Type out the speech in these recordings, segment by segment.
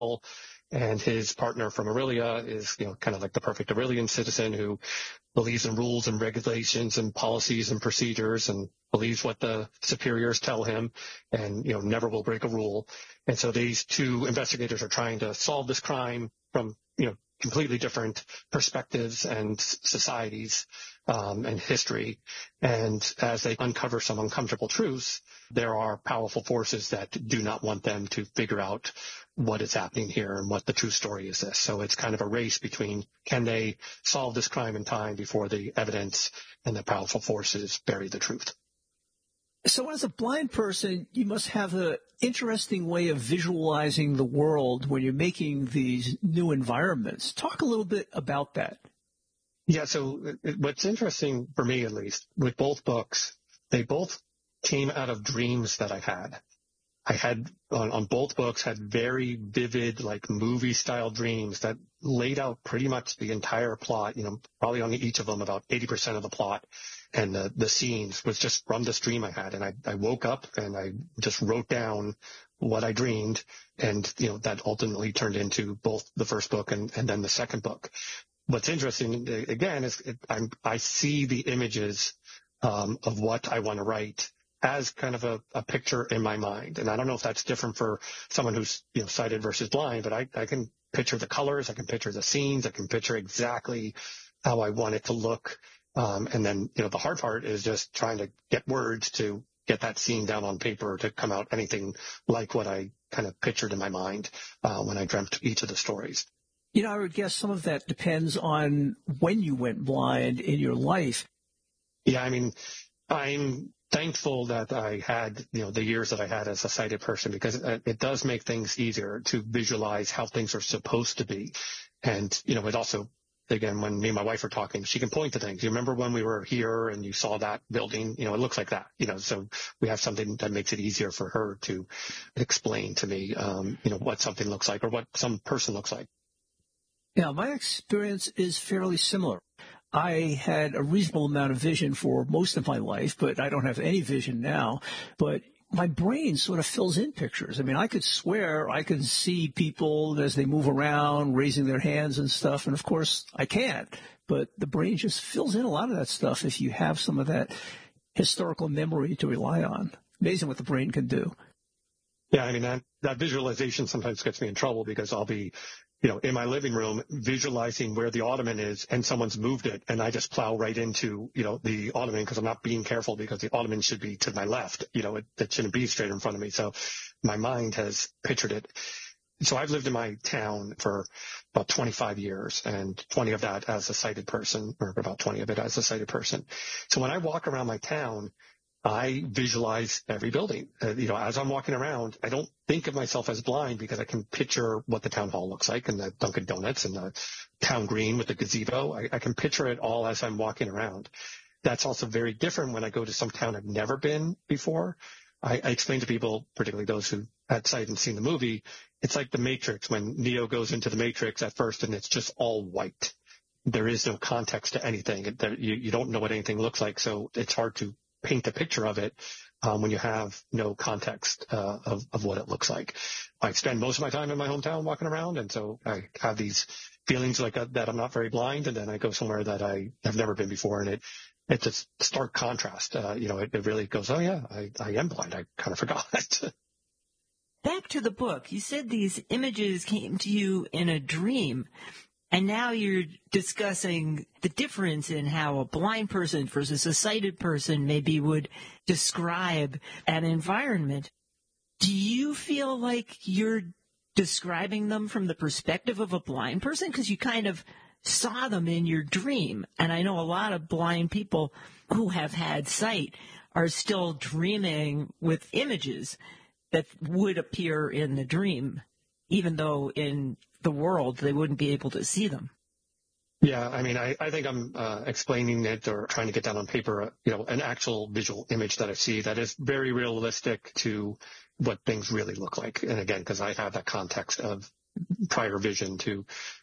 and his partner from Aurelia is, kind of like the perfect Aurelian citizen who believes in rules and regulations and policies and procedures and believes what the superiors tell him and, never will break a rule. And so these two investigators are trying to solve this crime from, completely different perspectives and societies, and history. And as they uncover some uncomfortable truths, there are powerful forces that do not want them to figure out what is happening here and what the true story is this. So it's kind of a race between, can they solve this crime in time before the evidence and the powerful forces bury the truth? So as a blind person, you must have an interesting way of visualizing the world when you're making these new environments. Talk a little bit about that. Yeah, so what's interesting for me, at least, with both books, they both came out of dreams that I had. I had, on both books, had very vivid, like movie-style dreams that laid out pretty much the entire plot, probably on each of them about 80% of the plot. And the scenes was just from this dream I had. And I woke up and I just wrote down what I dreamed. And, that ultimately turned into both the first book and then the second book. What's interesting, again, is I see the images of what I want to write as kind of a picture in my mind. And I don't know if that's different for someone who's, sighted versus blind, but I can picture the colors, I can picture the scenes, I can picture exactly how I want it to look. And then, the hard part is just trying to get words to get that scene down on paper to come out anything like what I kind of pictured in my mind when I dreamt each of the stories. I would guess some of that depends on when you went blind in your life. Yeah, I mean, I'm thankful that I had, the years that I had as a sighted person, because it does make things easier to visualize how things are supposed to be. And, it also, again, when me and my wife are talking, she can point to things. You remember when we were here and you saw that building? It looks like that, so we have something that makes it easier for her to explain to me, what something looks like or what some person looks like. Yeah, my experience is fairly similar. I had a reasonable amount of vision for most of my life, but I don't have any vision now. But my brain sort of fills in pictures. I mean, I could swear I can see people as they move around, raising their hands and stuff. And, of course, I can't. But the brain just fills in a lot of that stuff if you have some of that historical memory to rely on. Amazing what the brain can do. Yeah, I mean, that visualization sometimes gets me in trouble because I'll be in my living room visualizing where the ottoman is and someone's moved it and I just plow right into, the ottoman because I'm not being careful because the ottoman should be to my left. It shouldn't be straight in front of me. So my mind has pictured it. So I've lived in my town for about 25 years and 20 of that as a sighted person, or about 20 of it as a sighted person. So when I walk around my town, I visualize every building. As I'm walking around, I don't think of myself as blind because I can picture what the town hall looks like and the Dunkin' Donuts and the town green with the gazebo. I can picture it all as I'm walking around. That's also very different when I go to some town I've never been before. I explain to people, particularly those who had sight and seen the movie, it's like the Matrix when Neo goes into the Matrix at first and it's just all white. There is no context to anything. You don't know what anything looks like, so it's hard to paint a picture of it when you have no context of what it looks like. I spend most of my time in my hometown walking around, and so I have these feelings like that I'm not very blind, and then I go somewhere that I have never been before, and it's a stark contrast. It really goes, oh yeah, I am blind. I kind of forgot. Back to the book, you said these images came to you in a dream. And now you're discussing the difference in how a blind person versus a sighted person maybe would describe an environment. Do you feel like you're describing them from the perspective of a blind person? Because you kind of saw them in your dream. And I know a lot of blind people who have had sight are still dreaming with images that would appear in the dream, even though in the world they wouldn't be able to see them. Yeah, I mean, I think I'm explaining it or trying to get down on paper, an actual visual image that I see that is very realistic to what things really look like. And again, because I have that context of prior vision to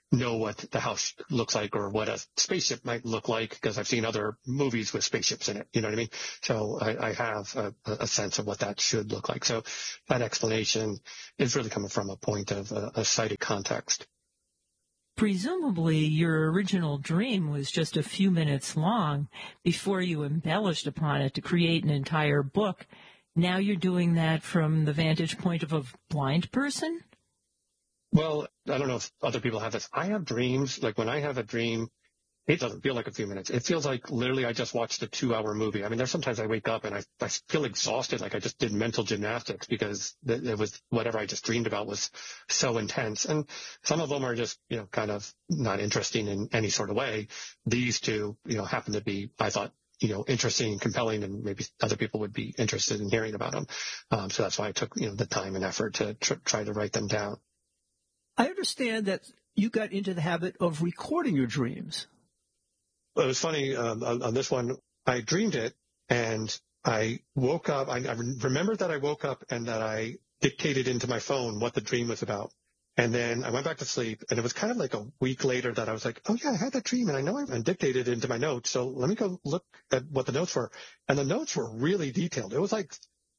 know what the house looks like or what a spaceship might look like because I've seen other movies with spaceships in it. You know what I mean? So I have a sense of what that should look like. So that explanation is really coming from a point of a sighted context. Presumably, your original dream was just a few minutes long before you embellished upon it to create an entire book. Now you're doing that from the vantage point of a blind person? Well, I don't know if other people have this. I have dreams. Like when I have a dream, it doesn't feel like a few minutes. It feels like literally I just watched a 2-hour movie. I mean, there's sometimes I wake up and I feel exhausted, like I just did mental gymnastics because it was whatever I just dreamed about was so intense. And some of them are just, kind of not interesting in any sort of way. These two, happen to be, I thought, interesting and compelling, and maybe other people would be interested in hearing about them. So that's why I took, the time and effort to try to write them down. I understand that you got into the habit of recording your dreams. Well, it was funny, on this one, I dreamed it and I woke up. I remember that I woke up and that I dictated into my phone what the dream was about. And then I went back to sleep, and it was kind of like a week later that I was like, oh yeah, I had that dream and I know I dictated it into my notes. So let me go look at what the notes were. And the notes were really detailed. It was like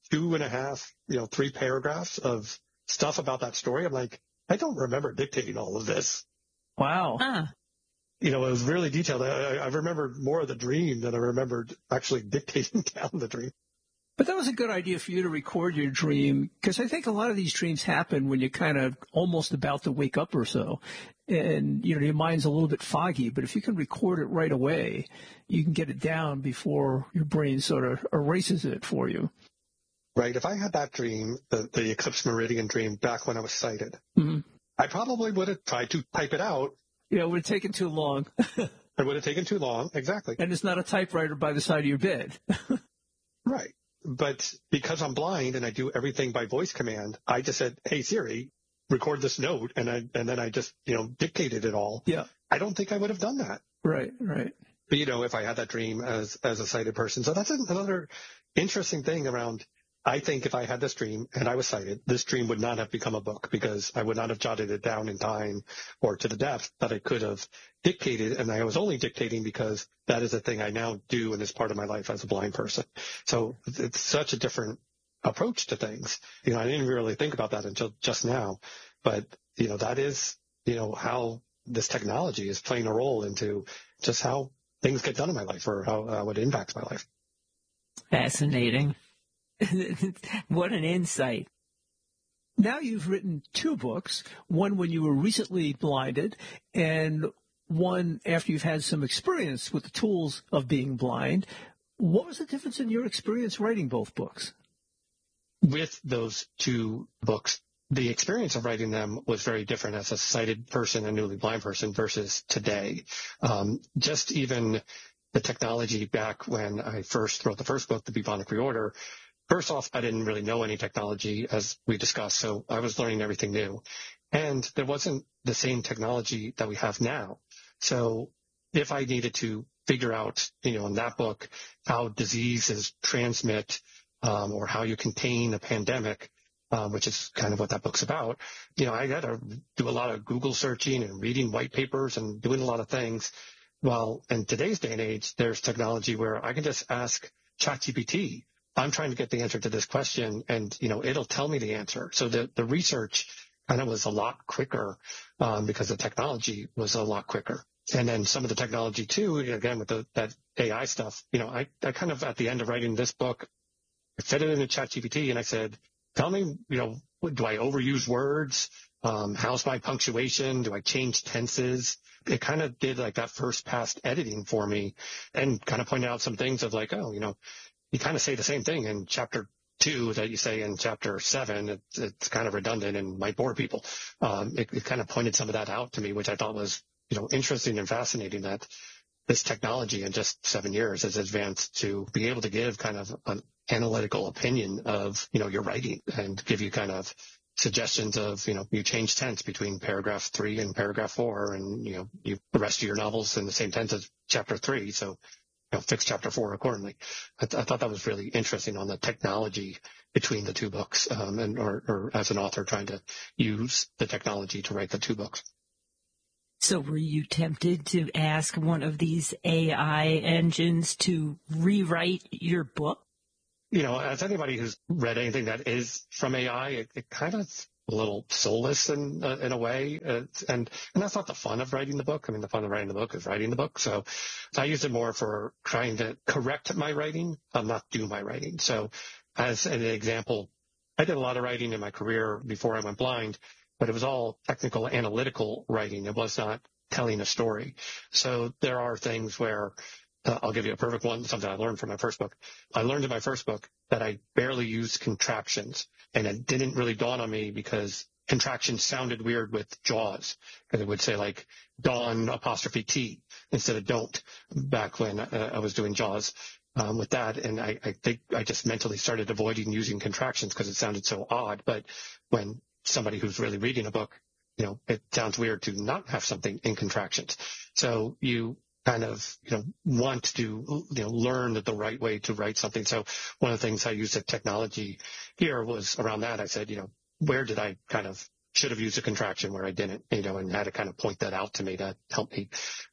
2.5, 3 paragraphs of stuff about that story. I'm like, I don't remember dictating all of this. Wow. It was really detailed. I remembered more of the dream than I remembered actually dictating down the dream. But that was a good idea for you to record your dream, because I think a lot of these dreams happen when you're kind of almost about to wake up or so. And, your mind's a little bit foggy. But if you can record it right away, you can get it down before your brain sort of erases it for you. Right. If I had that dream, the eclipse meridian dream, back when I was sighted, I probably would have tried to type it out. Yeah, it would have taken too long. It would have taken too long. Exactly. And it's not a typewriter by the side of your bed. Right. But because I'm blind and I do everything by voice command, I just said, hey, Siri, record this note. And then I just, dictated it all. Yeah. I don't think I would have done that. Right. But, if I had that dream as a sighted person. So that's another interesting thing around. I think if I had this dream and I was sighted, this dream would not have become a book because I would not have jotted it down in time or to the depth that I could have dictated. And I was only dictating because that is a thing I now do and is part of my life as a blind person. So it's such a different approach to things. I didn't really think about that until just now. But, that is, how this technology is playing a role into just how things get done in my life or how it impacts my life. Fascinating. What an insight. Now you've written 2 books, one when you were recently blinded and one after you've had some experience with the tools of being blind. What was the difference in your experience writing both books? With those 2 books, the experience of writing them was very different as a sighted person, a newly blind person versus today. Just even the technology back when I first wrote the first book, The Bubonic Reorder. First off, I didn't really know any technology, as we discussed, so I was learning everything new. And there wasn't the same technology that we have now. So if I needed to figure out, in that book, how diseases transmit or how you contain a pandemic, which is kind of what that book's about, I had to do a lot of Google searching and reading white papers and doing a lot of things. Well, in today's day and age, there's technology where I can just ask ChatGPT, I'm trying to get the answer to this question, and, it'll tell me the answer. So the research kind of was a lot quicker because the technology was a lot quicker. And then some of the technology, too, again, with that AI stuff, I kind of, at the end of writing this book, I fed it into ChatGPT, and I said, tell me, do I overuse words? How's my punctuation? Do I change tenses? It kind of did like that first pass editing for me and kind of pointed out some things of like, oh, you kind of say the same thing in chapter 2 that you say in chapter 7. It's kind of redundant and might bore people. It kind of pointed some of that out to me, which I thought was, interesting and fascinating that this technology in just 7 years has advanced to be able to give kind of an analytical opinion of, your writing and give you kind of suggestions of, you change tense between paragraph 3 and paragraph 4 and, the rest of your novels in the same tense as chapter 3. So, fix chapter 4 accordingly. I thought that was really interesting on the technology between the 2 books, or as an author trying to use the technology to write the 2 books. So were you tempted to ask one of these AI engines to rewrite your book? As anybody who's read anything that is from AI, it kind of a little soulless in a way. And that's not the fun of writing the book. I mean, the fun of writing the book is writing the book. So I use it more for trying to correct my writing, not do my writing. So as an example, I did a lot of writing in my career before I went blind, but it was all technical, analytical writing. It was not telling a story. So there are things where I'll give you a perfect one, something I learned from my first book. I learned in my first book that I barely used contractions, and it didn't really dawn on me because contractions sounded weird with Jaws, because it would say like dawn apostrophe T instead of don't back when I was doing Jaws with that. And I think I just mentally started avoiding using contractions because it sounded so odd. But when somebody who's really reading a book, it sounds weird to not have something in contractions. So you kind of, want to, learn the right way to write something. So one of the things I used at technology here was around that. I said, where did I should have used a contraction where I didn't, and had to kind of point that out to me to help me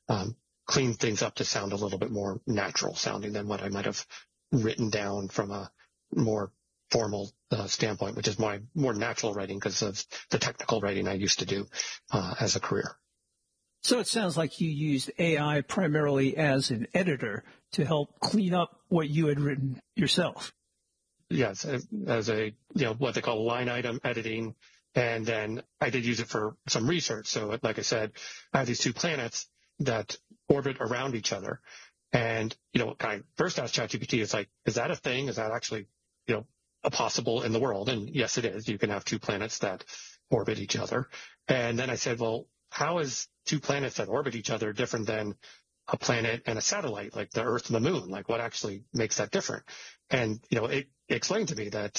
clean things up to sound a little bit more natural sounding than what I might have written down from a more formal standpoint, which is my more natural writing because of the technical writing I used to do as a career. So it sounds like you used AI primarily as an editor to help clean up what you had written yourself. Yes, as a, what they call line item editing. And then I did use it for some research. So like I said, I have these two planets that orbit around each other. And, I first asked ChatGPT, it's like, is that a thing? Is that actually, a possible in the world? And yes, it is. You can have two planets that orbit each other. And then I said, well, how is two planets that orbit each other different than a planet and a satellite, like the Earth and the Moon? Like, what actually makes that different? And, it explained to me that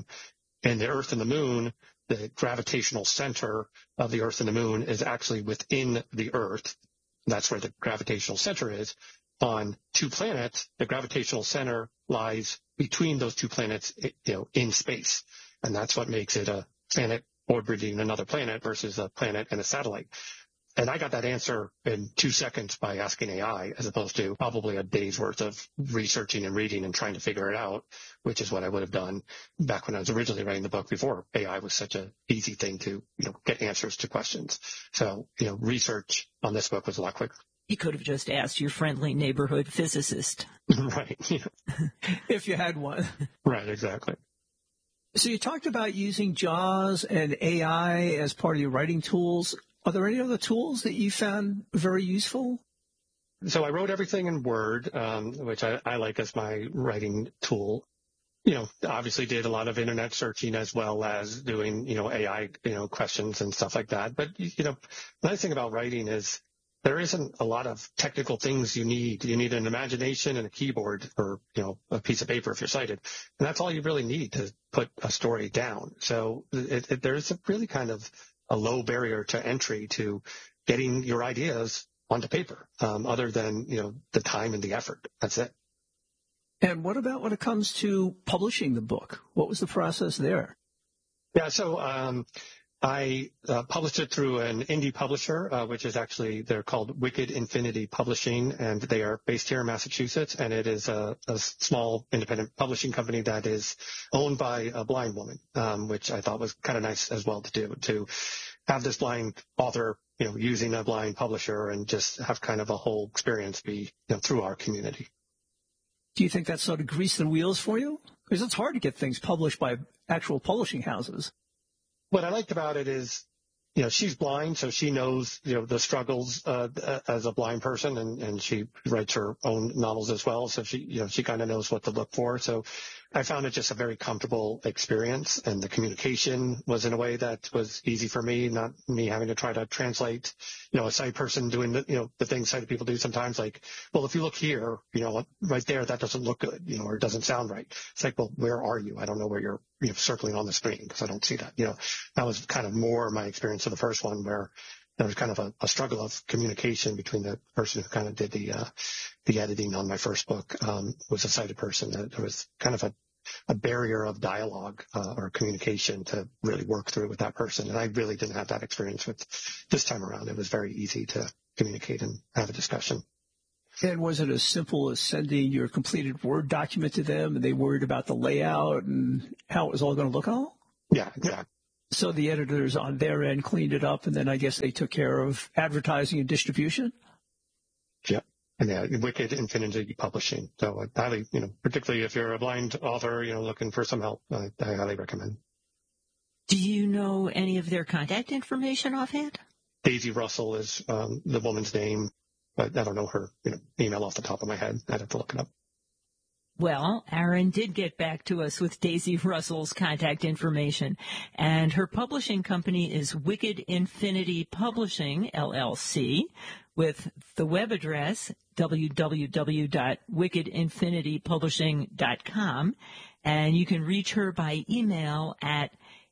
in the Earth and the Moon, the gravitational center of the Earth and the Moon is actually within the Earth. That's where the gravitational center is. On two planets, the gravitational center lies between those two planets, in space. And that's what makes it a planet orbiting another planet versus a planet and a satellite. And I got that answer in 2 seconds by asking AI, as opposed to probably a day's worth of researching and reading and trying to figure it out, which is what I would have done back when I was originally writing the book before AI was such an easy thing to, get answers to questions. So, research on this book was a lot quicker. You could have just asked your friendly neighborhood physicist. Right. Yeah. If you had one. Right, exactly. So you talked about using JAWS and AI as part of your writing tools. Are there any other tools that you found very useful? So I wrote everything in Word, which I like as my writing tool. Obviously did a lot of internet searching as well as doing, AI, questions and stuff like that. But, the nice thing about writing is there isn't a lot of technical things you need. You need an imagination and a keyboard or, a piece of paper if you're sighted. And that's all you really need to put a story down. So there's a really kind of a low barrier to entry to getting your ideas onto paper, other than, the time and the effort. That's it. And what about when it comes to publishing the book? What was the process there? Yeah, so I published it through an indie publisher, which is actually, they're called Wicked Infinity Publishing, and they are based here in Massachusetts, and it is a small independent publishing company that is owned by a blind woman, which I thought was kind of nice as well to do, to have this blind author, using a blind publisher and just have kind of a whole experience be, through our community. Do you think that sort of greased the wheels for you? Because it's hard to get things published by actual publishing houses. What I liked about it is, she's blind, so she knows, the struggles as a blind person, and she writes her own novels as well. So she kind of knows what to look for. So I found it just a very comfortable experience, and the communication was in a way that was easy for me, not me having to try to translate, a sighted person doing the things sighted people do sometimes, like, well, if you look here, right there, that doesn't look good, or it doesn't sound right. It's like, well, where are you? I don't know where you're circling on the screen because I don't see that. That was kind of more my experience of the first one, where there was kind of a struggle of communication between the person who kind of did the editing on my first book, was a sighted person. There was kind of a barrier of dialogue or communication to really work through with that person. And I really didn't have that experience with this time around. It was very easy to communicate and have a discussion. And was it as simple as sending your completed Word document to them and they worried about the layout and how it was all going to look all? Yeah, exactly. So the editors on their end cleaned it up, and then I guess they took care of advertising and distribution? Yep. And yeah, Wicked Infinity Publishing. So I highly, particularly if you're a blind author, looking for some help, I highly recommend. Do you know any of their contact information offhand? Daisy Russell is the woman's name, but I don't know her email off the top of my head. I'd have to look it up. Well, Aaron did get back to us with Daisy Russell's contact information, and her publishing company is Wicked Infinity Publishing, LLC, with the web address www.wickedinfinitypublishing.com, and you can reach her by email at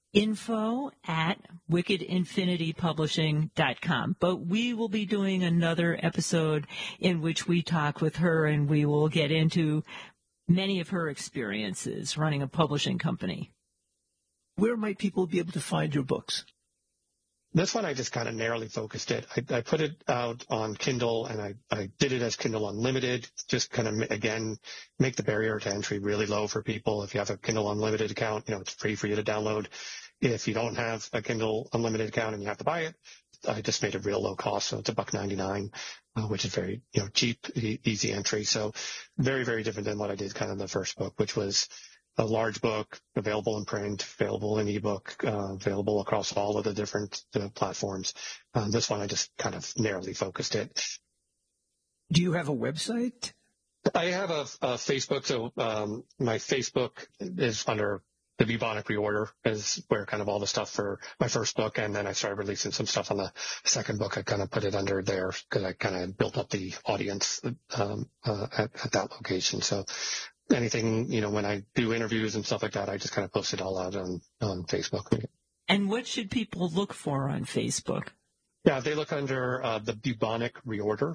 info@wickedinfinitypublishing.com. But we will be doing another episode in which we talk with her, and we will get into many of her experiences running a publishing company. Where might people be able to find your books? This one, I just kind of narrowly focused it. I put it out on Kindle, and I did it as Kindle Unlimited, just kind of, again, make the barrier to entry really low for people. If you have a Kindle Unlimited account, it's free for you to download. If you don't have a Kindle Unlimited account and you have to buy it, I just made it real low cost, so it's $1.99, which is very, cheap, easy entry. So very, very different than what I did kind of in the first book, which was a large book, available in print, available in ebook, available across all of the different platforms. This one, I just kind of narrowly focused it. Do you have a website? I have a Facebook. So my Facebook is under the Bubonic Reorder, is where kind of all the stuff for my first book. And then I started releasing some stuff on the second book. I kind of put it under there because I kind of built up the audience at that location. So anything, when I do interviews and stuff like that, I just kind of post it all out on Facebook. And what should people look for on Facebook? Yeah, they look under the Bubonic Reorder,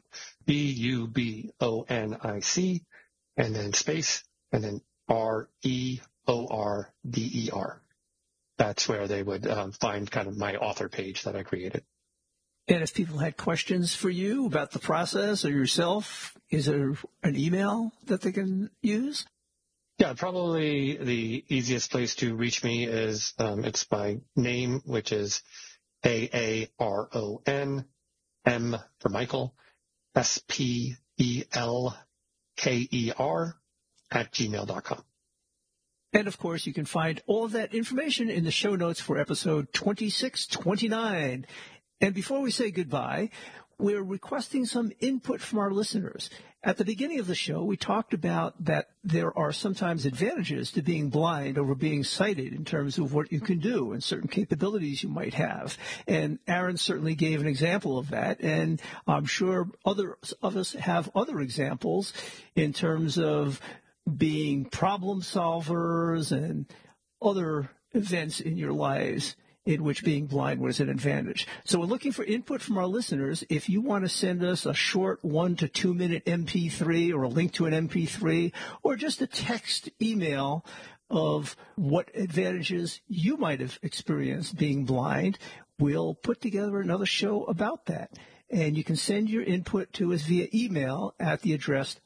BUBONIC, and then space, and then REORDER. That's where they would find kind of my author page that I created. And if people had questions for you about the process or yourself, is there an email that they can use? Yeah, probably the easiest place to reach me is it's my name, which is AARON, M for Michael, SPELKER @gmail.com. And, of course, you can find all of that information in the show notes for episode 2629. And before we say goodbye, we're requesting some input from our listeners. At the beginning of the show, we talked about that there are sometimes advantages to being blind over being sighted in terms of what you can do and certain capabilities you might have. And Aaron certainly gave an example of that. And I'm sure others of us have other examples in terms of being problem solvers and other events in your lives in which being blind was an advantage. So we're looking for input from our listeners. If you want to send us a short 1 to 2 minute MP3 or a link to an MP3 or just a text email of what advantages you might have experienced being blind, we'll put together another show about that. And you can send your input to us via email at the address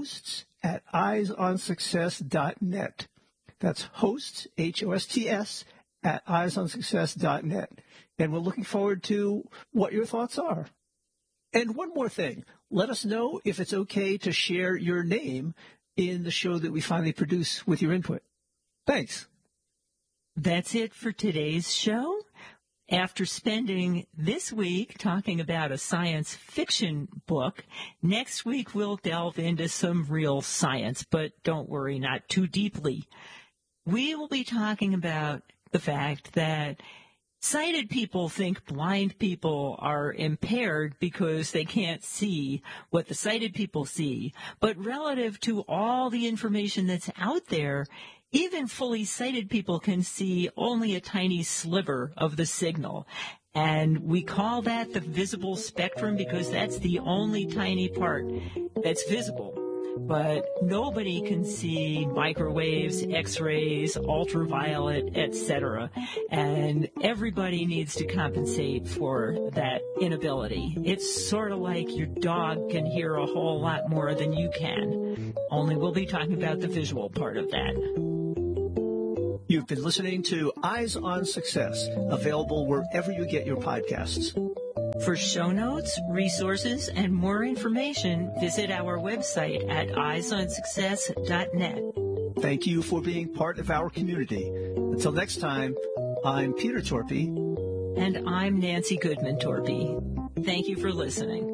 hosts@eyesonsuccess.net. That's hosts, HOSTS, @eyesonsuccess.net. And we're looking forward to what your thoughts are. And one more thing. Let us know if it's okay to share your name in the show that we finally produce with your input. Thanks. That's it for today's show. After spending this week talking about a science fiction book, next week we'll delve into some real science, but don't worry, not too deeply. We will be talking about the fact that sighted people think blind people are impaired because they can't see what the sighted people see. But relative to all the information that's out there, even fully sighted people can see only a tiny sliver of the signal. And we call that the visible spectrum because that's the only tiny part that's visible. but nobody can see microwaves, X-rays, ultraviolet, etc. And everybody needs to compensate for that inability. It's sort of like your dog can hear a whole lot more than you can. Only we'll be talking about the visual part of that. You've been listening to Eyes on Success, available wherever you get your podcasts. For show notes, resources, and more information, visit our website at eyesonsuccess.net. Thank you for being part of our community. Until next time, I'm Peter Torpy. And I'm Nancy Goodman Torpy. Thank you for listening.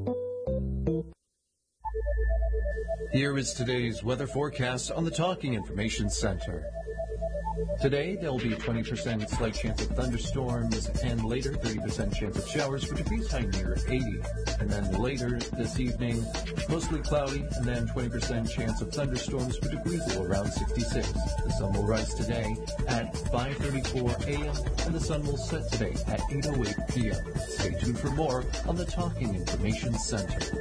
Here is today's weather forecast on the Talking Information Center. Today, there will be a 20% slight chance of thunderstorms, and later, 30% chance of showers for degrees high near 80. And then later this evening, mostly cloudy, and then 20% chance of thunderstorms for degrees low around 66. The sun will rise today at 5:34 a.m., and the sun will set today at 8:08 p.m. Stay tuned for more on the Talking Information Center.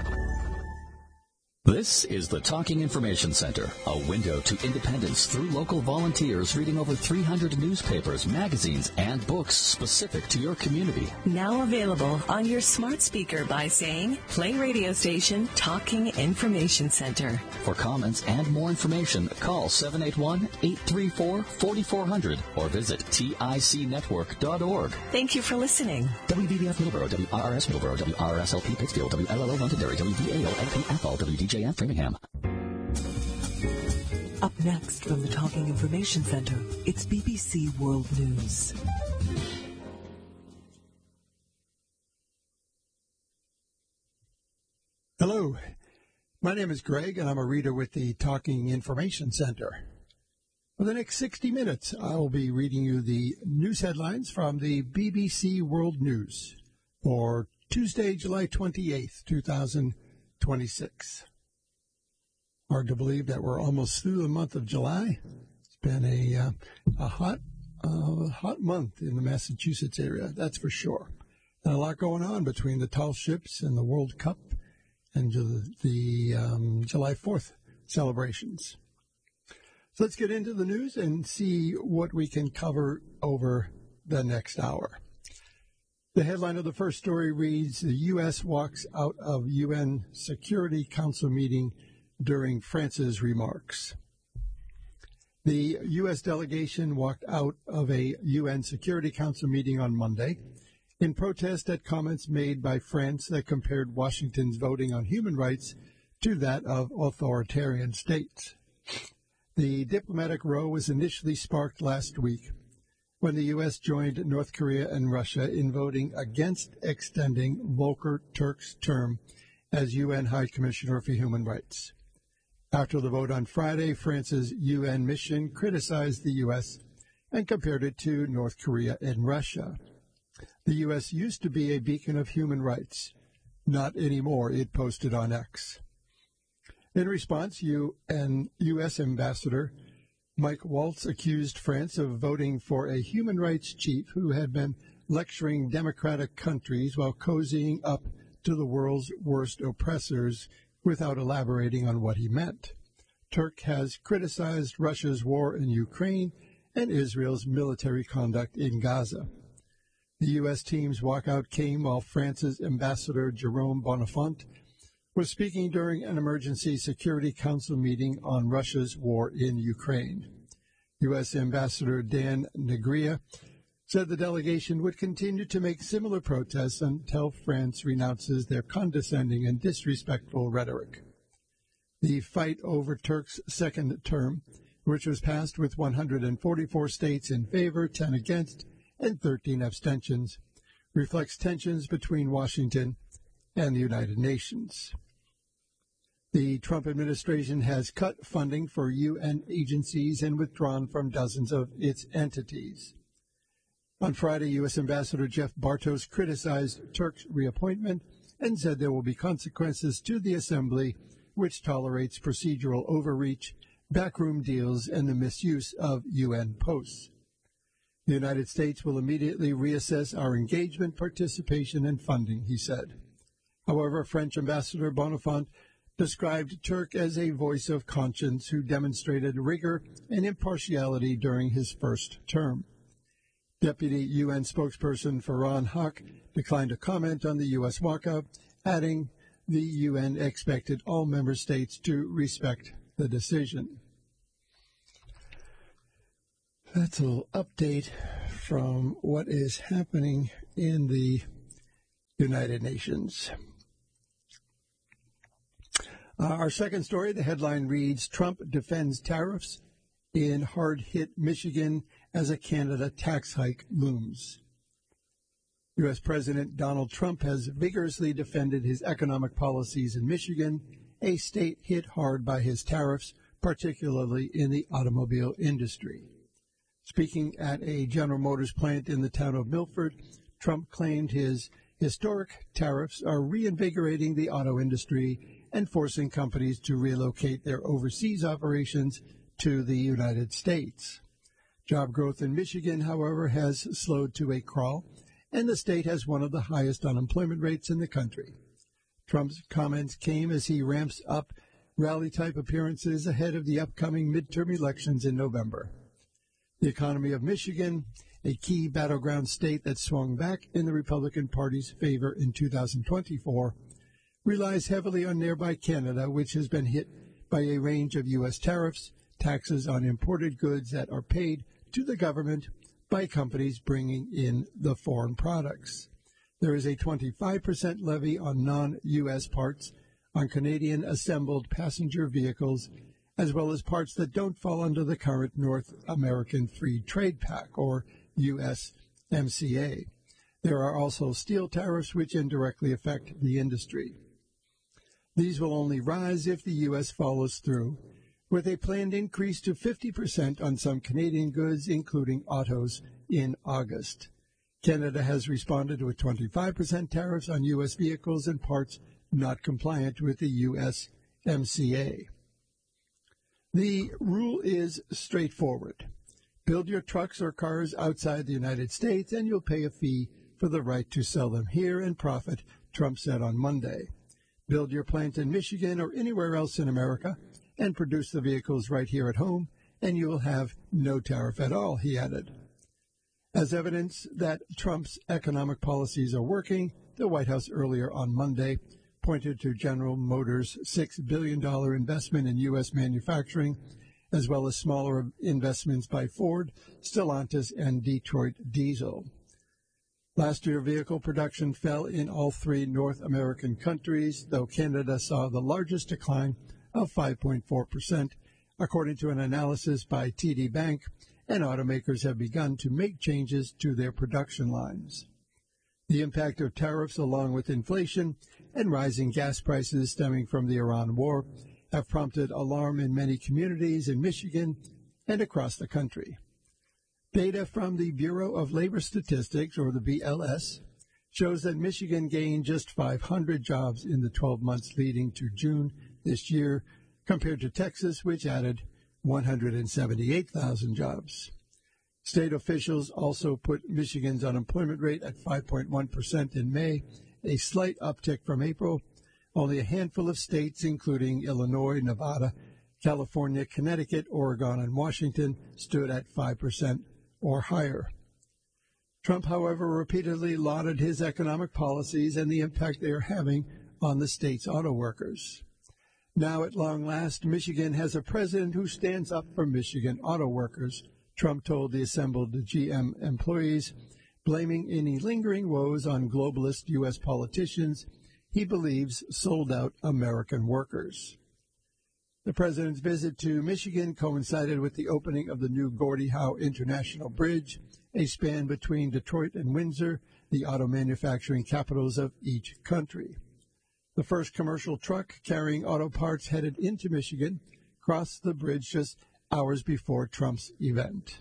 This is the Talking Information Center, a window to independence through local volunteers reading over 300 newspapers, magazines, and books specific to your community. Now available on your smart speaker by saying, play radio station Talking Information Center. For comments and more information, call 781-834-4400 or visit ticnetwork.org. Thank you for listening. WBBF Middleborough, WRRS Middleborough, WRSLP Pittsfield, WLLO Londonderry, WBAO LPFL, WDJF Framingham. Up next from the Talking Information Center, it's BBC World News. Hello, my name is Greg, and I'm a reader with the Talking Information Center. For the next 60 minutes, I will be reading you the news headlines from the BBC World News for Tuesday, July 28th, 2026. Hard to believe that we're almost through the month of July. It's been a hot month in the Massachusetts area, that's for sure. And a lot going on between the tall ships and the World Cup and the July 4th celebrations. So let's get into the news and see what we can cover over the next hour. The headline of the first story reads, the U.S. walks out of UN Security Council meeting during France's remarks. The U.S. delegation walked out of a UN Security Council meeting on Monday in protest at comments made by France that compared Washington's voting on human rights to that of authoritarian states. The diplomatic row was initially sparked last week when the U.S. joined North Korea and Russia in voting against extending Volker Turk's term as UN High Commissioner for Human Rights. After the vote on Friday, France's UN mission criticized the U.S. and compared it to North Korea and Russia. The U.S. used to be a beacon of human rights. Not anymore, it posted on X. In response, U.S. Ambassador Mike Waltz accused France of voting for a human rights chief who had been lecturing democratic countries while cozying up to the world's worst oppressors without elaborating on what he meant. Turk has criticized Russia's war in Ukraine and Israel's military conduct in Gaza. The U.S. team's walkout came while France's Ambassador Jérôme Bonifant was speaking during an emergency Security Council meeting on Russia's war in Ukraine. U.S. Ambassador Dan Negria said the delegation would continue to make similar protests until France renounces their condescending and disrespectful rhetoric. The fight over Turk's second term, which was passed with 144 states in favor, 10 against, and 13 abstentions, reflects tensions between Washington and the United Nations. The Trump administration has cut funding for UN agencies and withdrawn from dozens of its entities. On Friday, U.S. Ambassador Jeff Bartos criticized Turk's reappointment and said there will be consequences to the assembly which tolerates procedural overreach, backroom deals, and the misuse of UN posts. The United States will immediately reassess our engagement, participation, and funding, he said. However, French Ambassador Bonifant described Turk as a voice of conscience who demonstrated rigor and impartiality during his first term. Deputy UN spokesperson Farhan Haq declined to comment on the U.S. walkout, adding the UN expected all member states to respect the decision. That's a little update from what is happening in the United Nations. Our second story, the headline reads, Trump defends tariffs in hard-hit Michigan as a Canada tax hike looms. U.S. President Donald Trump has vigorously defended his economic policies in Michigan, a state hit hard by his tariffs, particularly in the automobile industry. Speaking at a General Motors plant in the town of Milford, Trump claimed his historic tariffs are reinvigorating the auto industry and forcing companies to relocate their overseas operations to the United States. Job growth in Michigan, however, has slowed to a crawl, and the state has one of the highest unemployment rates in the country. Trump's comments came as he ramps up rally-type appearances ahead of the upcoming midterm elections in November. The economy of Michigan, a key battleground state that swung back in the Republican Party's favor in 2024, relies heavily on nearby Canada, which has been hit by a range of U.S. tariffs, taxes on imported goods that are paid to the government by companies bringing in the foreign products. There is a 25% levy on non-U.S. parts on Canadian assembled passenger vehicles, as well as parts that don't fall under the current North American Free Trade Pact, or USMCA. There are also steel tariffs which indirectly affect the industry. These will only rise if the U.S. follows through with a planned increase to 50% on some Canadian goods, including autos, in August. Canada has responded with 25% tariffs on U.S. vehicles and parts not compliant with the USMCA. The rule is straightforward. Build your trucks or cars outside the United States and you'll pay a fee for the right to sell them here and profit, Trump said on Monday. Build your plant in Michigan or anywhere else in America and produce the vehicles right here at home, and you will have no tariff at all, he added. As evidence that Trump's economic policies are working, the White House earlier on Monday pointed to General Motors' $6 billion investment in U.S. manufacturing, as well as smaller investments by Ford, Stellantis, and Detroit Diesel. Last year, vehicle production fell in all three North American countries, though Canada saw the largest decline of 5.4%, according to an analysis by TD Bank, and automakers have begun to make changes to their production lines. The impact of tariffs, along with inflation and rising gas prices stemming from the Iran war, have prompted alarm in many communities in Michigan and across the country. Data from the Bureau of Labor Statistics, or the BLS, shows that Michigan gained just 500 jobs in the 12 months leading to June this year, compared to Texas, which added 178,000 jobs. State officials also put Michigan's unemployment rate at 5.1% in May, a slight uptick from April. Only a handful of states, including Illinois, Nevada, California, Connecticut, Oregon, and Washington, stood at 5% or higher. Trump, however, repeatedly lauded his economic policies and the impact they are having on the state's auto workers. Now, at long last, Michigan has a president who stands up for Michigan auto workers, Trump told the assembled GM employees, blaming any lingering woes on globalist U.S. politicians he believes sold out American workers. The president's visit to Michigan coincided with the opening of the new Gordie Howe International Bridge, a span between Detroit and Windsor, the auto manufacturing capitals of each country. The first commercial truck carrying auto parts headed into Michigan crossed the bridge just hours before Trump's event.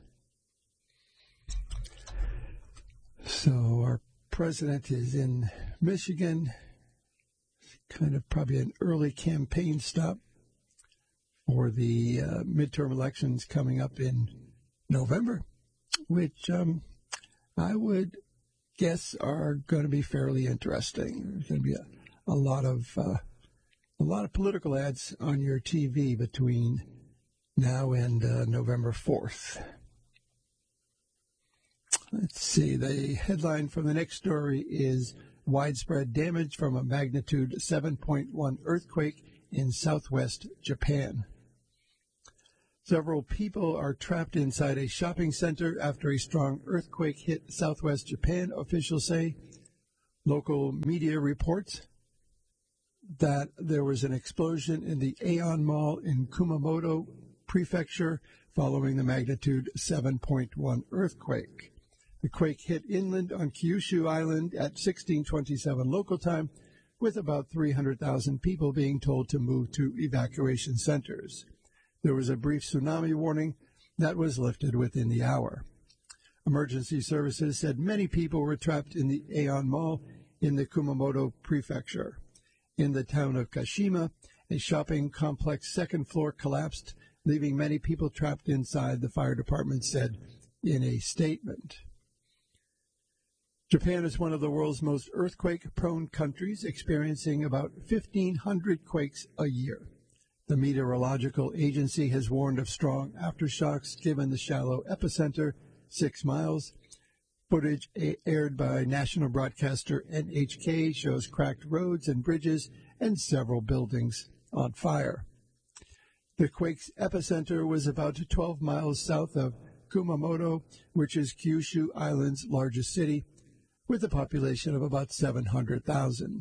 So our president is in Michigan, kind of probably an early campaign stop for the midterm elections coming up in November, which I would guess are going to be fairly interesting. There's going to be a lot of A lot of political ads on your TV between now and November 4th. Let's see. The headline from the next story is widespread damage from a magnitude 7.1 earthquake in southwest Japan. Several people are trapped inside a shopping center after a strong earthquake hit southwest Japan, officials say. Local media reports that there was an explosion in the Aeon Mall in Kumamoto Prefecture following the magnitude 7.1 earthquake. The quake hit inland on Kyushu Island at 16:27 local time, with about 300,000 people being told to move to evacuation centers. There was a brief tsunami warning that was lifted within the hour. Emergency services said many people were trapped in the Aeon Mall in the Kumamoto Prefecture. In the town of Kashima, a shopping complex second floor collapsed, leaving many people trapped inside, the fire department said in a statement. Japan is one of the world's most earthquake-prone countries, experiencing about 1,500 quakes a year. The meteorological agency has warned of strong aftershocks given the shallow epicenter, 6 miles. Footage aired by national broadcaster NHK shows cracked roads and bridges and several buildings on fire. The quake's epicenter was about 12 miles south of Kumamoto, which is Kyushu Island's largest city, with a population of about 700,000.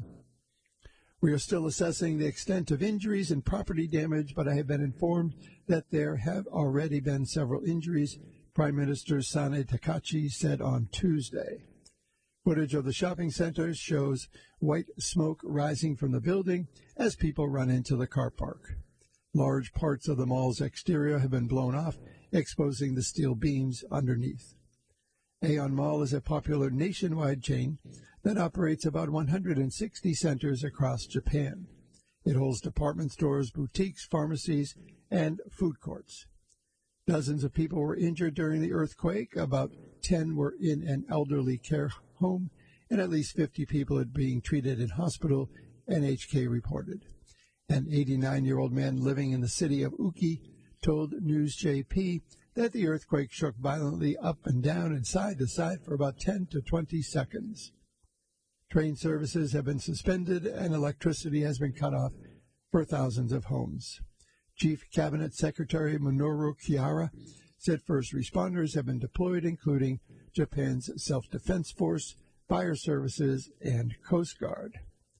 We are still assessing the extent of injuries and property damage, but I have been informed that there have already been several injuries, Prime Minister Sanae Takachi said on Tuesday. Footage of the shopping center shows white smoke rising from the building as people run into the car park. Large parts of the mall's exterior have been blown off, exposing the steel beams underneath. Aeon Mall is a popular nationwide chain that operates about 160 centers across Japan. It holds department stores, boutiques, pharmacies, and food courts. Dozens of people were injured during the earthquake. About 10 were in an elderly care home, and at least 50 people are being treated in hospital, NHK reported. An 89-year-old man living in the city of Uki told News JP that the earthquake shook violently up and down and side to side for about 10 to 20 seconds. Train services have been suspended and electricity has been cut off for thousands of homes. Chief Cabinet Secretary Minoru Kihara said first responders have been deployed, including Japan's Self-Defense Force, Fire Services, and Coast Guard.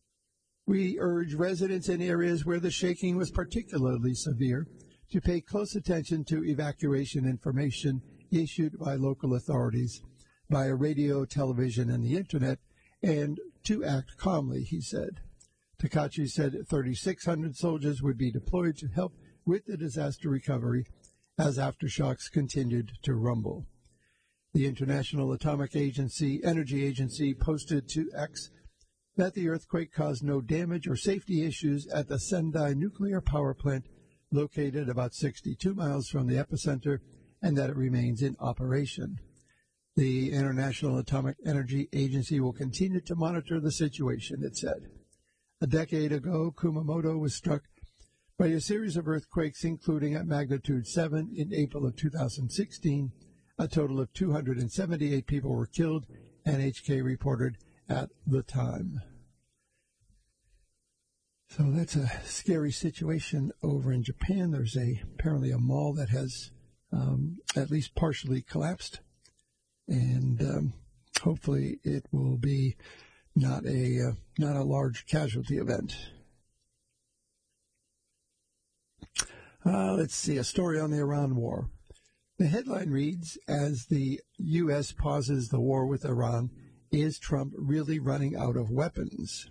We urge residents in areas where the shaking was particularly severe to pay close attention to evacuation information issued by local authorities via radio, television, and the Internet, and to act calmly, he said. Takachi said 3,600 soldiers would be deployed to help with the disaster recovery as aftershocks continued to rumble. The International Atomic Energy Agency posted to X that the earthquake caused no damage or safety issues at the Sendai nuclear power plant located about 62 miles from the epicenter, and that it remains in operation. The International Atomic Energy Agency will continue to monitor the situation, it said. A decade ago, Kumamoto was struck by a series of earthquakes, including at magnitude 7 in April of 2016. A total of 278 people were killed, NHK reported at the time. So that's a scary situation over in Japan. There's apparently a mall that has at least partially collapsed, and hopefully it will be not a large casualty event. Let's see, a story on the Iran war. The headline reads, as the U.S. pauses the war with Iran, is Trump really running out of weapons?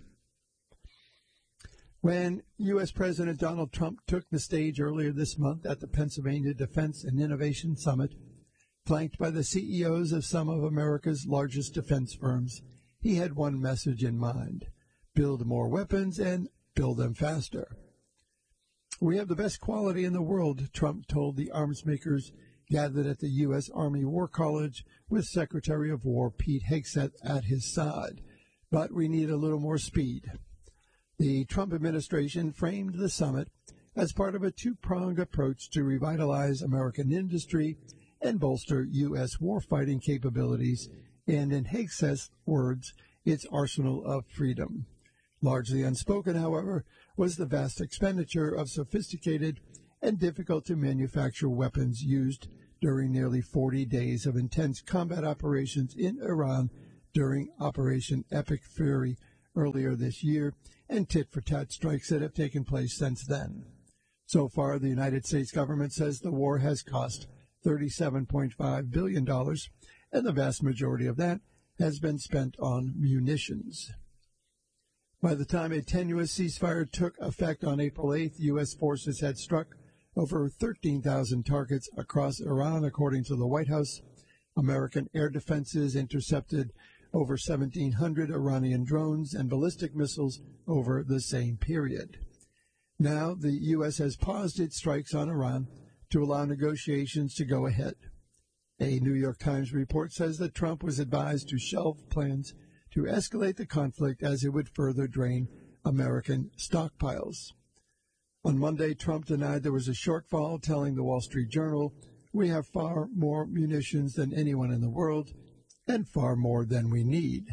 When U.S. President Donald Trump took the stage earlier this month at the Pennsylvania Defense and Innovation Summit, flanked by the CEOs of some of America's largest defense firms, he had one message in mind: build more weapons and build them faster. We have the best quality in the world, Trump told the arms makers gathered at the U.S. Army War College with Secretary of War Pete Hegseth at his side. But we need a little more speed. The Trump administration framed the summit as part of a two-pronged approach to revitalize American industry and bolster U.S. warfighting capabilities, and in Hegseth's words, its arsenal of freedom. Largely unspoken, however, was the vast expenditure of sophisticated and difficult-to-manufacture weapons used during nearly 40 days of intense combat operations in Iran during Operation Epic Fury earlier this year, and tit-for-tat strikes that have taken place since then. So far, the United States government says the war has cost $37.5 billion, and the vast majority of that has been spent on munitions. By the time a tenuous ceasefire took effect on April 8th, U.S. forces had struck over 13,000 targets across Iran, according to the White House. American air defenses intercepted over 1,700 Iranian drones and ballistic missiles over the same period. Now, the U.S. has paused its strikes on Iran to allow negotiations to go ahead. A New York Times report says that Trump was advised to shelve plans to escalate the conflict as it would further drain American stockpiles. On Monday, Trump denied there was a shortfall, telling the Wall Street Journal, "We have far more munitions than anyone in the world, and far more than we need."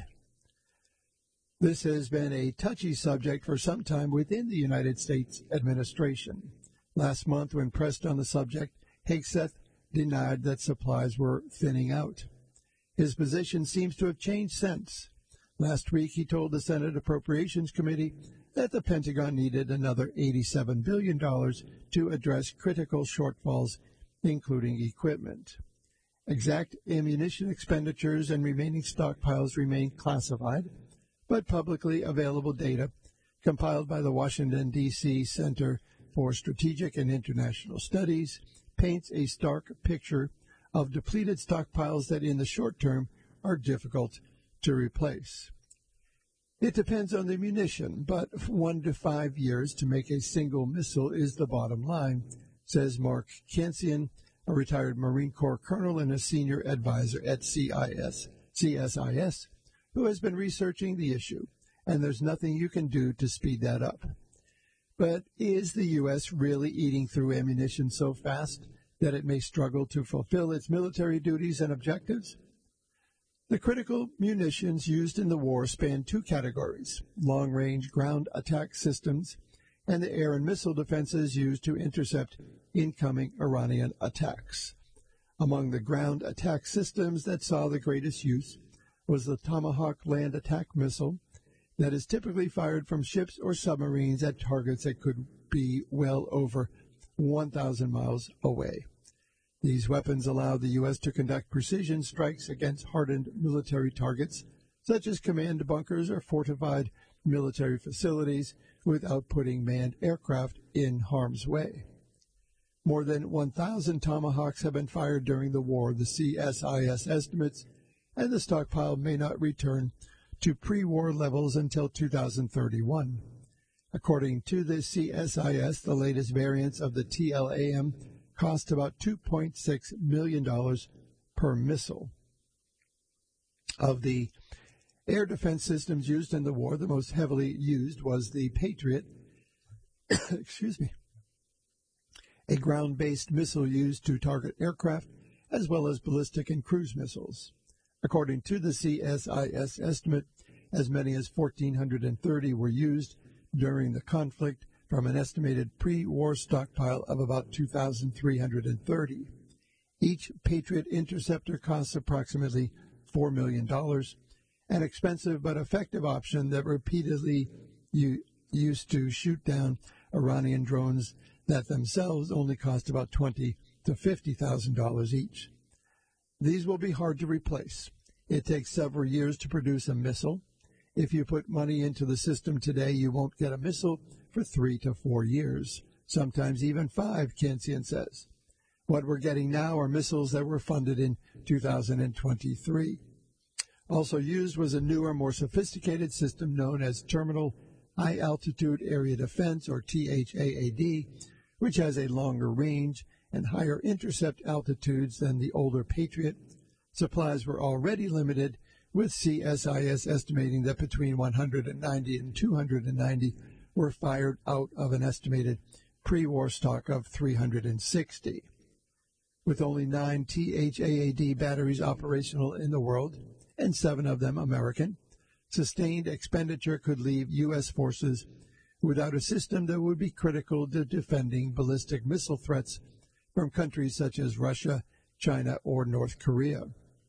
This has been a touchy subject for some time within the United States administration. Last month, when pressed on the subject, Hegseth denied that supplies were thinning out. His position seems to have changed since. Last week, he told the Senate Appropriations Committee that the Pentagon needed another $87 billion to address critical shortfalls, including equipment. Exact ammunition expenditures and remaining stockpiles remain classified, but publicly available data compiled by the Washington, D.C. Center for Strategic and International Studies paints a stark picture of depleted stockpiles that in the short term are difficult to replace. It depends on the munition, but 1 to 5 years to make a single missile is the bottom line, says Mark Kansian, a retired Marine Corps colonel and a senior advisor at CSIS, who has been researching the issue, and there's nothing you can do to speed that up. But is the U.S. really eating through ammunition so fast that it may struggle to fulfill its military duties and objectives? The critical munitions used in the war span two categories: long-range ground attack systems and the air and missile defenses used to intercept incoming Iranian attacks. Among the ground attack systems that saw the greatest use was the Tomahawk land attack missile that is typically fired from ships or submarines at targets that could be well over 1,000 miles away. These weapons allow the U.S. to conduct precision strikes against hardened military targets, such as command bunkers or fortified military facilities, without putting manned aircraft in harm's way. More than 1,000 Tomahawks have been fired during the war, the CSIS estimates, and the stockpile may not return to pre-war levels until 2031. According to the CSIS, the latest variants of the TLAM cost about $2.6 million per missile. Of the air defense systems used in the war, the most heavily used was the Patriot, a ground-based missile used to target aircraft, as well as ballistic and cruise missiles. According to the CSIS estimate, as many as 1,430 were used during the conflict from an estimated pre-war stockpile of about 2,330. Each Patriot interceptor costs approximately $4 million, an expensive but effective option that repeatedly used to shoot down Iranian drones that themselves only cost about $20,000 to $50,000 each. These will be hard to replace. It takes several years to produce a missile. If you put money into the system today, you won't get a missile for 3 to 4 years, sometimes even 5, Kansian says. What we're getting now are missiles that were funded in 2023. Also used was a newer, more sophisticated system known as Terminal High Altitude Area Defense, or THAAD, which has a longer range and higher intercept altitudes than the older Patriot. Supplies were already limited with CSIS estimating that between 190 and 290 were fired out of an estimated pre-war stock of 360. With only 9 THAAD batteries operational in the world, and 7 of them American, sustained expenditure could leave U.S. forces without a system that would be critical to defending ballistic missile threats from countries such as Russia, China, or North Korea.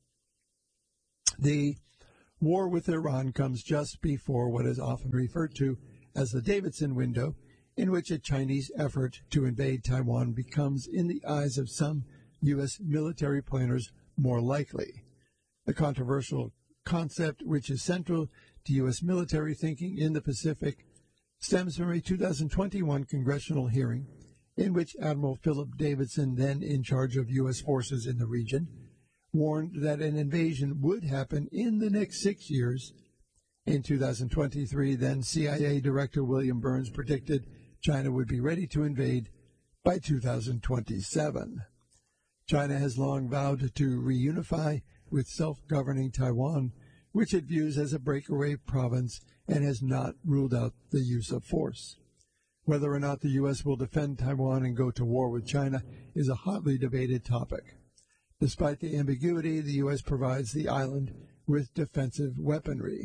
The war with Iran comes just before what is often referred to as the Davidson window, in which a Chinese effort to invade Taiwan becomes, in the eyes of some U.S. military planners, more likely. The controversial concept, which is central to U.S. military thinking in the Pacific, stems from a 2021 congressional hearing in which Admiral Philip Davidson, then in charge of U.S. forces in the region, warned that an invasion would happen in the next 6 years. In 2023, then CIA Director William Burns predicted China would be ready to invade by 2027. China has long vowed to reunify with self-governing Taiwan, which it views as a breakaway province, and has not ruled out the use of force. Whether or not the U.S. will defend Taiwan and go to war with China is a hotly debated topic. Despite the ambiguity, the U.S. provides the island with defensive weaponry.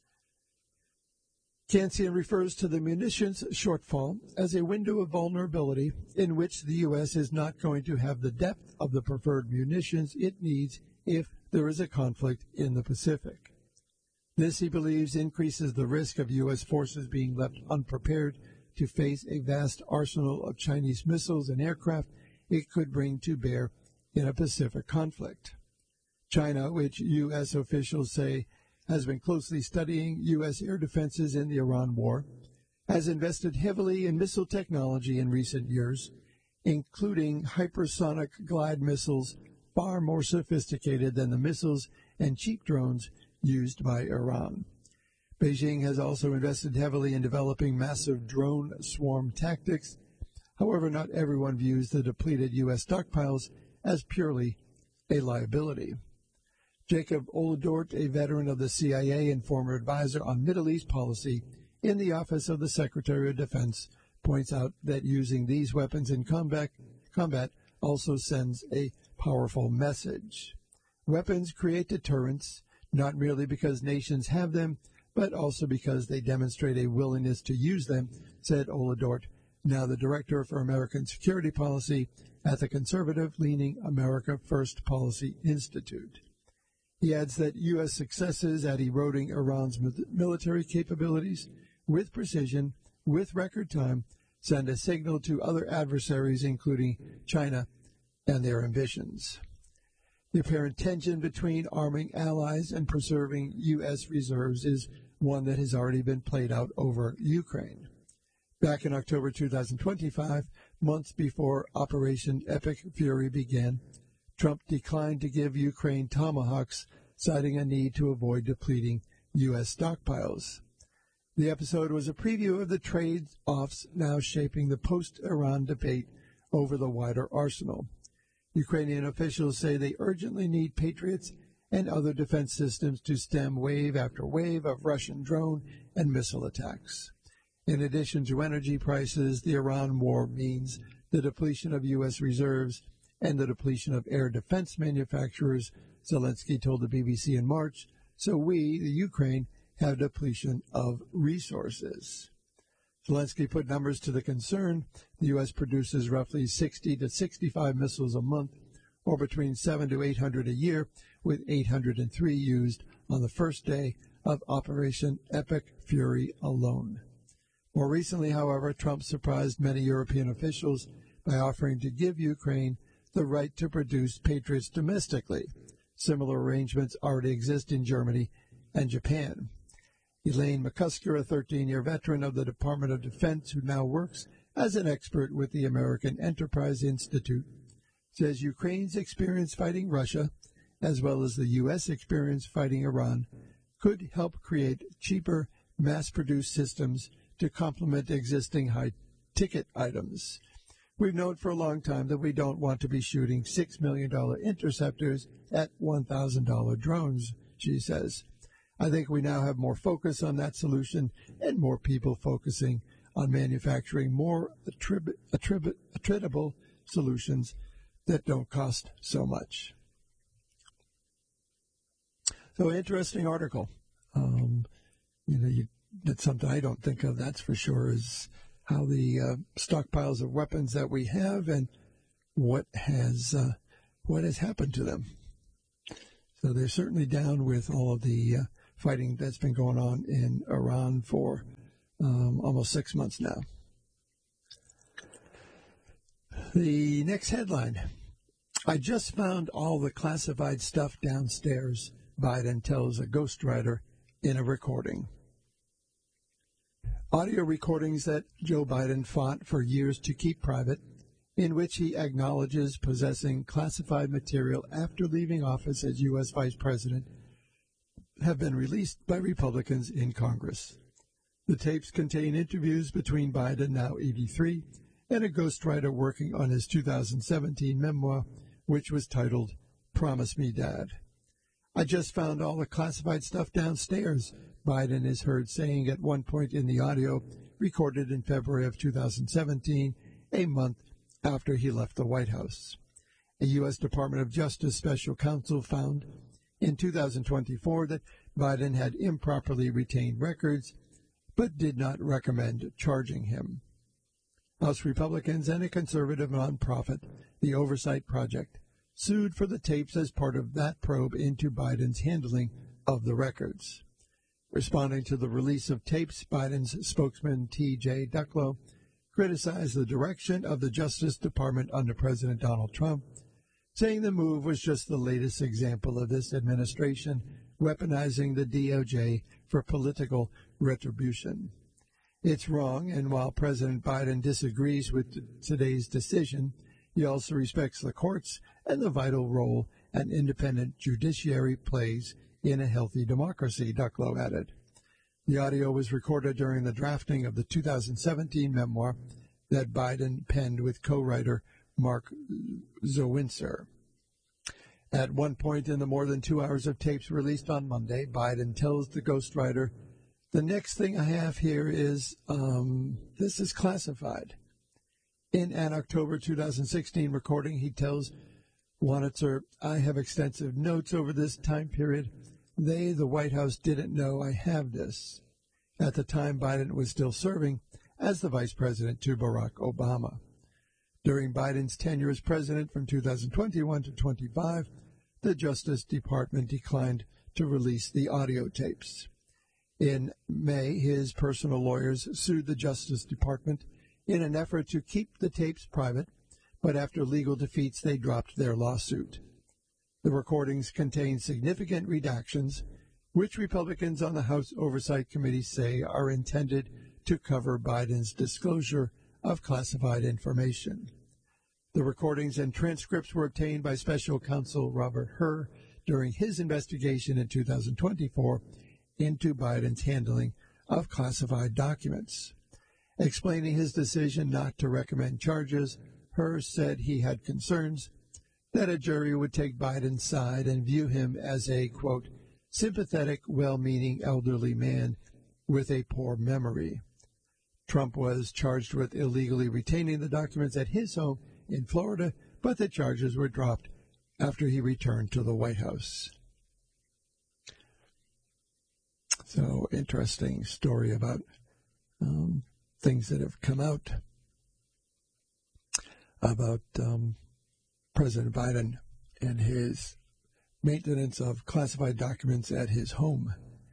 Kansian refers to the munitions shortfall as a window of vulnerability in which the U.S. is not going to have the depth of the preferred munitions it needs if there is a conflict in the Pacific. This, he believes, increases the risk of U.S. forces being left unprepared to face a vast arsenal of Chinese missiles and aircraft it could bring to bear in a Pacific conflict. China, which U.S. officials say has been closely studying U.S. air defenses in the Iran war, has invested heavily in missile technology in recent years, including hypersonic glide missiles far more sophisticated than the missiles and cheap drones used by Iran. Beijing has also invested heavily in developing massive drone swarm tactics. However, not everyone views the depleted U.S. stockpiles as purely a liability. Jacob Oladort, a veteran of the CIA and former advisor on Middle East policy in the Office of the Secretary of Defense, points out that using these weapons in combat also sends a powerful message. Weapons create deterrence, not merely because nations have them, but also because they demonstrate a willingness to use them, said Oladort, now the Director for American Security Policy at the conservative-leaning America First Policy Institute. He adds that U.S. successes at eroding Iran's military capabilities with precision, with record time, send a signal to other adversaries, including China, and their ambitions. The apparent tension between arming allies and preserving U.S. reserves is one that has already been played out over Ukraine. Back in October 2025, months before Operation Epic Fury began, Trump declined to give Ukraine Tomahawks, citing a need to avoid depleting U.S. stockpiles. The episode was a preview of the trade-offs now shaping the post-Iran debate over the wider arsenal. Ukrainian officials say they urgently need Patriots and other defense systems to stem wave after wave of Russian drone and missile attacks. In addition to energy prices, the Iran war means the depletion of U.S. reserves and the depletion of air defense manufacturers, Zelensky told the BBC in March, so we, the Ukraine, have depletion of resources. Zelensky put numbers to the concern. The U.S. produces roughly 60 to 65 missiles a month, or between 700 to 800 a year, with 803 used on the first day of Operation Epic Fury alone. More recently, however, Trump surprised many European officials by offering to give Ukraine the right to produce Patriots domestically. Similar arrangements already exist in Germany and Japan. Elaine McCusker, a 13-year veteran of the Department of Defense who now works as an expert with the American Enterprise Institute, says Ukraine's experience fighting Russia, as well as the U.S. experience fighting Iran, could help create cheaper, mass-produced systems to complement existing high-ticket items. We've known for a long time that we don't want to be shooting $6 million interceptors at $1,000 drones, she says. I think we now have more focus on that solution and more people focusing on manufacturing more attritable solutions that don't cost so much. So, interesting article. That's something I don't think of, that's for sure, is how the stockpiles of weapons that we have and what has happened to them. So they're certainly down with all of the fighting that's been going on in Iran for almost 6 months now. The next headline, I just found all the classified stuff downstairs, Biden tells a ghostwriter in a recording. Audio recordings that Joe Biden fought for years to keep private, in which he acknowledges possessing classified material after leaving office as U.S. Vice President, have been released by Republicans in Congress. The tapes contain interviews between Biden, now 83, and a ghostwriter working on his 2017 memoir, which was titled Promise Me, Dad. I just found all the classified stuff downstairs, Biden is heard saying at one point in the audio recorded in February of 2017, a month after he left the White House. A U.S. Department of Justice special counsel found in 2024 that Biden had improperly retained records, but did not recommend charging him. House Republicans and a conservative nonprofit, the Oversight Project, sued for the tapes as part of that probe into Biden's handling of the records. Responding to the release of tapes, Biden's spokesman T.J. Ducklo criticized the direction of the Justice Department under President Donald Trump, saying the move was just the latest example of this administration weaponizing the DOJ for political retribution. It's wrong, and while President Biden disagrees with today's decision, he also respects the courts and the vital role an independent judiciary plays in a healthy democracy, Ducklo added. The audio was recorded during the drafting of the 2017 memoir that Biden penned with co-writer Mark Zawincer. At one point in the more than 2 hours of tapes released on Monday, Biden tells the ghostwriter, the next thing I have here is, this is classified. In an October 2016 recording, he tells Wanitzer, I have extensive notes over this time period. They, the White House, didn't know I have this. At the time, Biden was still serving as the vice president to Barack Obama. During Biden's tenure as president from 2021 to 25, the Justice Department declined to release the audio tapes. In May, his personal lawyers sued the Justice Department in an effort to keep the tapes private, but after legal defeats, they dropped their lawsuit. The recordings contain significant redactions, which Republicans on the House Oversight Committee say are intended to cover Biden's disclosure of classified information. The recordings and transcripts were obtained by special counsel Robert Hur during his investigation in 2024 into Biden's handling of classified documents. Explaining his decision not to recommend charges, Hur said he had concerns that a jury would take Biden's side and view him as a, quote, sympathetic, well-meaning elderly man with a poor memory. Trump was charged with illegally retaining the documents at his home in Florida, but the charges were dropped after he returned to the White House. So, interesting story about things that have come out about President Biden and his maintenance of classified documents at his home.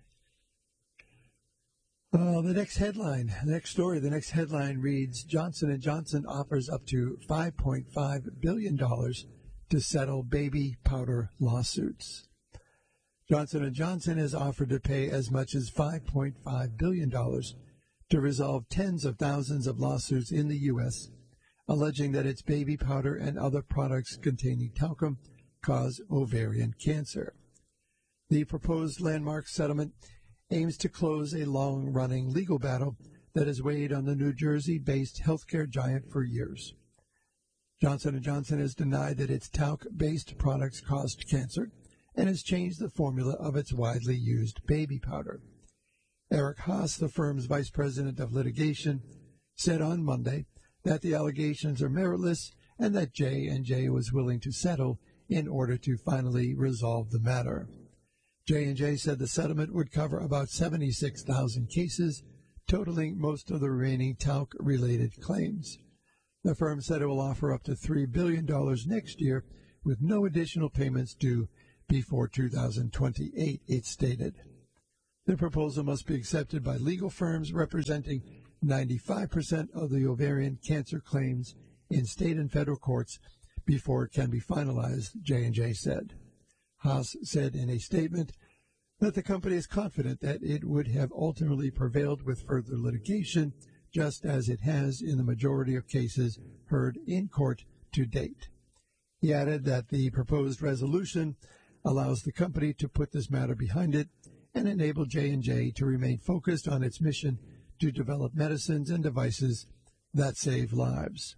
The next headline reads, Johnson & Johnson offers up to $5.5 billion to settle baby powder lawsuits. Johnson & Johnson has offered to pay as much as $5.5 billion to resolve tens of thousands of lawsuits in the U.S., alleging that its baby powder and other products containing talcum cause ovarian cancer. The proposed landmark settlement aims to close a long-running legal battle that has weighed on the New Jersey-based healthcare giant for years. Johnson & Johnson has denied that its talc-based products caused cancer and has changed the formula of its widely used baby powder. Eric Haas, the firm's vice president of litigation, said on Monday that the allegations are meritless and that J&J was willing to settle in order to finally resolve the matter. J&J said the settlement would cover about 76,000 cases, totaling most of the remaining talc-related claims. The firm said it will offer up to $3 billion next year, with no additional payments due before 2028, it stated. The proposal must be accepted by legal firms representing 95% of the ovarian cancer claims in state and federal courts before it can be finalized, J&J said. Haas said in a statement that the company is confident that it would have ultimately prevailed with further litigation, just as it has in the majority of cases heard in court to date. He added that the proposed resolution allows the company to put this matter behind it and enable J&J to remain focused on its mission to develop medicines and devices that save lives.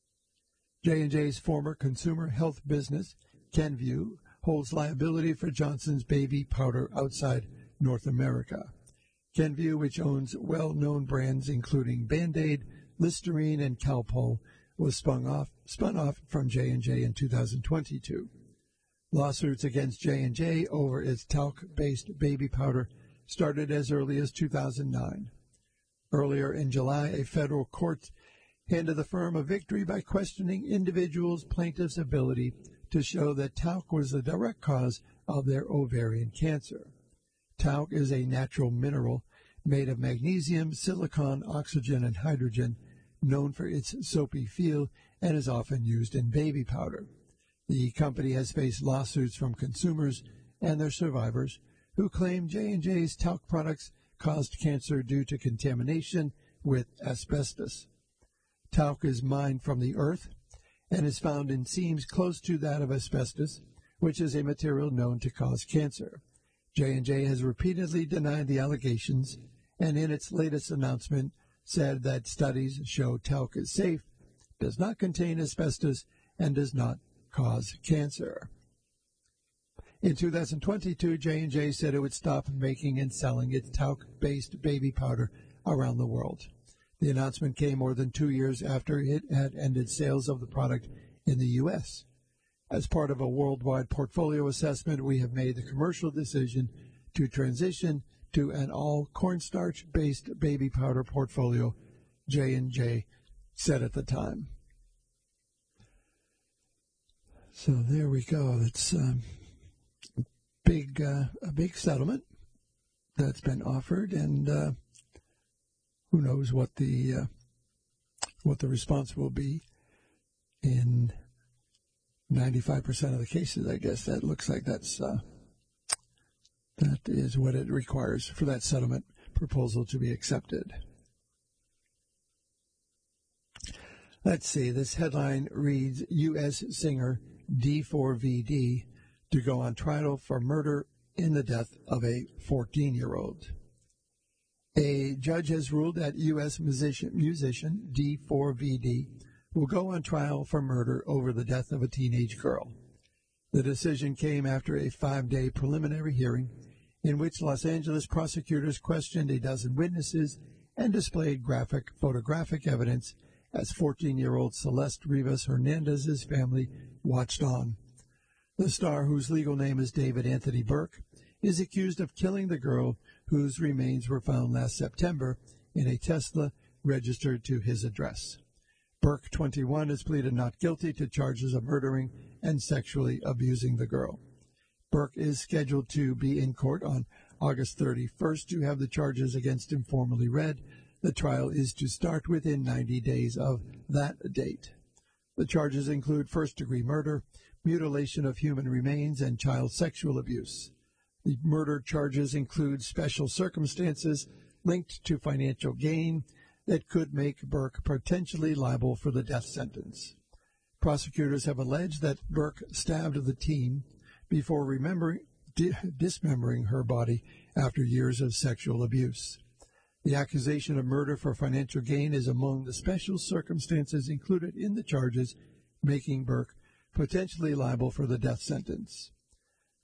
J&J's former consumer health business, Kenvue, holds liability for Johnson's baby powder outside North America. Kenvue, which owns well-known brands including Band-Aid, Listerine, and Calpol, was spun off from J&J in 2022. Lawsuits against J&J over its talc-based baby powder started as early as 2009. Earlier in July, a federal court handed the firm a victory by questioning individuals' plaintiffs' ability to show that talc was the direct cause of their ovarian cancer. Talc is a natural mineral made of magnesium, silicon, oxygen, and hydrogen, known for its soapy feel and is often used in baby powder. The company has faced lawsuits from consumers and their survivors who claim J&J's talc products caused cancer due to contamination with asbestos. Talc is mined from the earth and is found in seams close to that of asbestos, which is a material known to cause cancer. J&J has repeatedly denied the allegations and in its latest announcement said that studies show talc is safe, does not contain asbestos, and does not cause cancer. In 2022, J&J said it would stop making and selling its talc-based baby powder around the world. The announcement came more than 2 years after it had ended sales of the product in the U.S. As part of a worldwide portfolio assessment, we have made the commercial decision to transition to an all-cornstarch-based baby powder portfolio, J&J said at the time. So there we go. It's a big settlement that's been offered, and who knows what the response will be in 95% of the cases. I guess that looks like that is what it requires for that settlement proposal to be accepted. Let's see. This headline reads, U.S. singer D4VD to go on trial for murder in the death of a 14-year-old. A judge has ruled that U.S. musician D4VD will go on trial for murder over the death of a teenage girl. The decision came after a 5-day preliminary hearing in which Los Angeles prosecutors questioned a dozen witnesses and displayed graphic photographic evidence as 14-year-old Celeste Rivas Hernandez's family watched on. The star, whose legal name is David Anthony Burke, is accused of killing the girl whose remains were found last September in a Tesla registered to his address. Burke, 21, has pleaded not guilty to charges of murdering and sexually abusing the girl. Burke is scheduled to be in court on August 31st to have the charges against him formally read. The trial is to start within 90 days of that date. The charges include first-degree murder, mutilation of human remains, and child sexual abuse. The murder charges include special circumstances linked to financial gain that could make Burke potentially liable for the death sentence. Prosecutors have alleged that Burke stabbed the teen before dismembering her body after years of sexual abuse. The accusation of murder for financial gain is among the special circumstances included in the charges, making Burke potentially liable for the death sentence.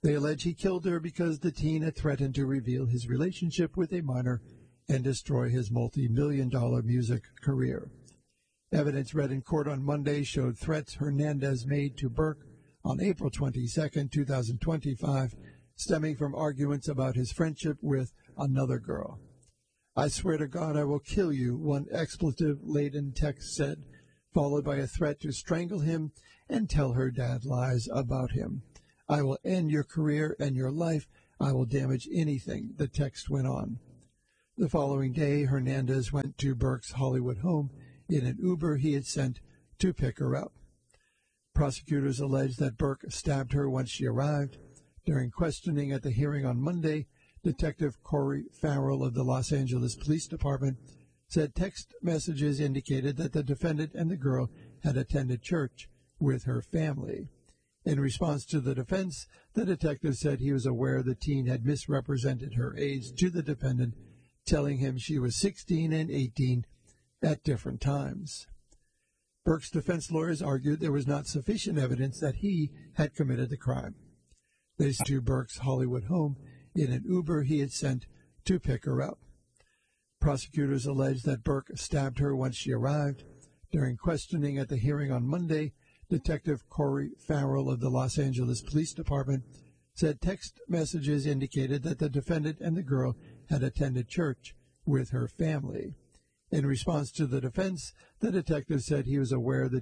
They allege he killed her because the teen had threatened to reveal his relationship with a minor and destroy his multi-million-dollar music career. Evidence read in court on Monday showed threats Hernandez made to Burke on April 22, 2025, stemming from arguments about his friendship with another girl. "I swear to God I will kill you," one expletive-laden text said, followed by a threat to strangle him and tell her dad lies about him. "I will end your career and your life. I will damage anything," the text went on. The following day, Hernandez went to Burke's Hollywood home in an Uber he had sent to pick her up. Prosecutors allege that Burke stabbed her once she arrived. During questioning at the hearing on Monday, Detective Corey Farrell of the Los Angeles Police Department said text messages indicated that the defendant and the girl had attended church with her family. In response to the defense, the detective said he was aware the teen had misrepresented her age to the defendant, telling him she was 16 and 18 at different times. Burke's defense lawyers argued there was not sufficient evidence that he had committed the crime. They sent to Burke's Hollywood home in an Uber he had sent to pick her up. Prosecutors allege that Burke stabbed her once she arrived. During questioning at the hearing on Monday, Detective Corey Farrell of the Los Angeles Police Department said text messages indicated that the defendant and the girl had attended church with her family. In response to the defense, the detective said he was aware the